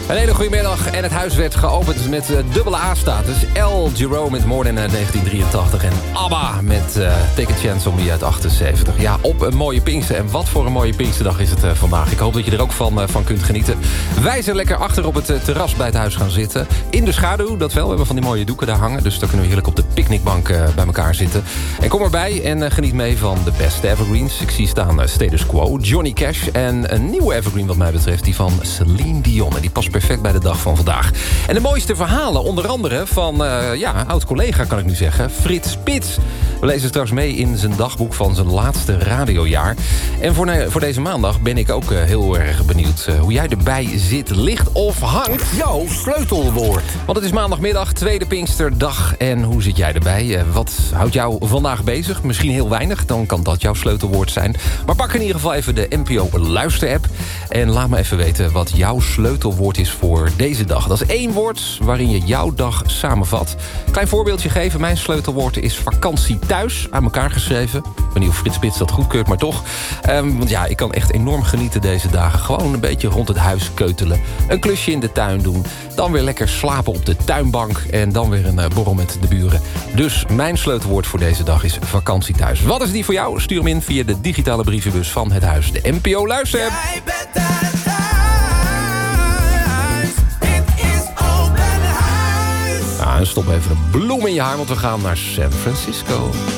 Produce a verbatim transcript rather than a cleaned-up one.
Een hele goede middag en het huis werd geopend met uh, dubbele A-status. El Giro met More Than uit negentien drieëntachtig en ABBA met uh, Take a Chance on Me uit achtenzeventig. Ja, op een mooie Pinkster. En wat voor een mooie Pinksterdag is het uh, vandaag. Ik hoop dat je er ook van, uh, van kunt genieten. Wij zijn lekker achter op het uh, terras bij het huis gaan zitten. In de schaduw, dat wel. We hebben van die mooie doeken daar hangen. Dus dan kunnen we heerlijk op de picknickbank uh, bij elkaar zitten. En kom erbij en uh, geniet mee van de beste evergreens. Ik zie staan uh, Status Quo, Johnny Cash en een nieuwe evergreen wat mij betreft. Die van Celine Dion. En die past perfect bij de dag van vandaag. En de mooiste verhalen, onder andere van, uh, ja, oud-collega kan ik nu zeggen, Frits Spits. We lezen straks mee in zijn dagboek van zijn laatste radiojaar. En voor, ne- voor deze maandag ben ik ook uh, heel erg benieuwd uh, hoe jij erbij zit, ligt of hangt. Jouw sleutelwoord. Want het is maandagmiddag, tweede Pinksterdag. En hoe zit jij erbij? Uh, wat houdt jou vandaag bezig? Misschien heel weinig, dan kan dat jouw sleutelwoord zijn. Maar pak in ieder geval even de N P O Luister-app. En laat me even weten wat jouw sleutelwoord is voor deze dag. Dat is één woord waarin je jouw dag samenvat. Klein voorbeeldje geven. Mijn sleutelwoord is vakantie thuis. Aan elkaar geschreven. Ik weet niet of Frits Spits dat goedkeurt, maar toch. Um, want ja, ik kan echt enorm genieten deze dagen. Gewoon een beetje rond het huis keutelen. Een klusje in de tuin doen. Dan weer lekker slapen op de tuinbank. En dan weer een uh, borrel met de buren. Dus mijn sleutelwoord voor deze dag is vakantie thuis. Wat is die voor jou? Stuur hem in via de digitale brievenbus van het huis. De N P O Luister-app. Jij bent thuis. Het is open huis. Nou, en stop even een bloem in je haar, want we gaan naar San Francisco.